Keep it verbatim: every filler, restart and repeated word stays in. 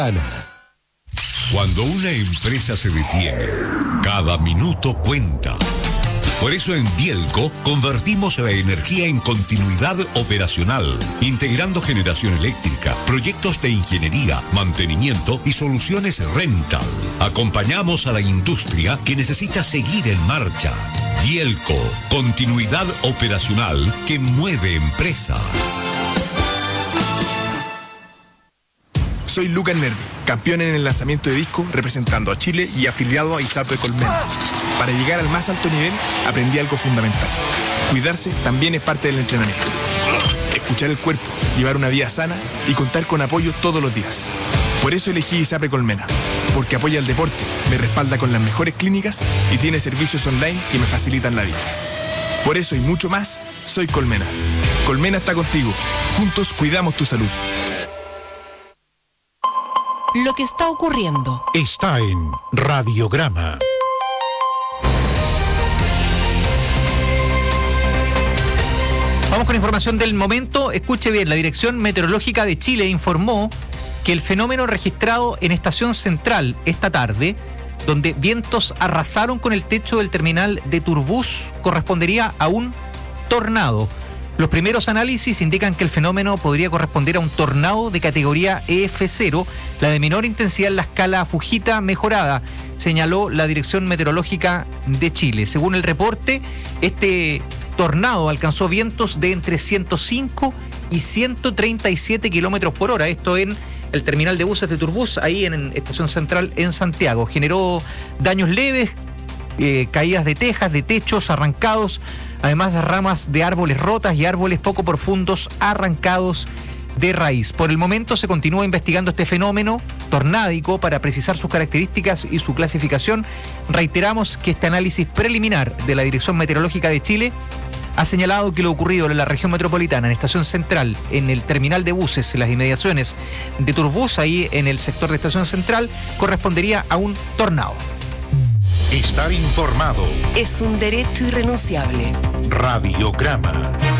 Cuando una empresa se detiene, cada minuto cuenta. Por eso en Bielco convertimos la energía en continuidad operacional, integrando generación eléctrica, proyectos de ingeniería, mantenimiento y soluciones rental. Acompañamos a la industria que necesita seguir en marcha. Bielco, continuidad operacional que mueve empresas. Soy Lucas Nervi, campeón en el lanzamiento de disco representando a Chile y afiliado a ISAPRE Colmena. Para llegar al más alto nivel, aprendí algo fundamental. Cuidarse también es parte del entrenamiento. Escuchar el cuerpo, llevar una vida sana y contar con apoyo todos los días. Por eso elegí ISAPRE Colmena, porque apoya el deporte, me respalda con las mejores clínicas y tiene servicios online que me facilitan la vida. Por eso y mucho más, soy Colmena. Colmena está contigo. Juntos cuidamos tu salud. Lo que está ocurriendo está en Radiograma. Vamos con información del momento. Escuche bien, la Dirección Meteorológica de Chile informó que el fenómeno registrado en Estación Central esta tarde, donde vientos arrasaron con el techo del terminal de Turbus, correspondería a un tornado. Los primeros análisis indican que el fenómeno podría corresponder a un tornado de categoría E F cero, la de menor intensidad en la escala Fujita mejorada, señaló la Dirección Meteorológica de Chile. Según el reporte, este tornado alcanzó vientos de entre ciento cinco y ciento treinta y siete kilómetros por hora, esto en el terminal de buses de Turbus, ahí en Estación Central en Santiago. Generó daños leves, eh, caídas de tejas, de techos arrancados, además de ramas de árboles rotas y árboles poco profundos arrancados de raíz. Por el momento se continúa investigando este fenómeno tornádico para precisar sus características y su clasificación. Reiteramos que este análisis preliminar de la Dirección Meteorológica de Chile ha señalado que lo ocurrido en la región metropolitana, en Estación Central, en el terminal de buses, en las inmediaciones de Turbus, ahí en el sector de Estación Central, correspondería a un tornado. Estar informado es un derecho irrenunciable. Radiograma.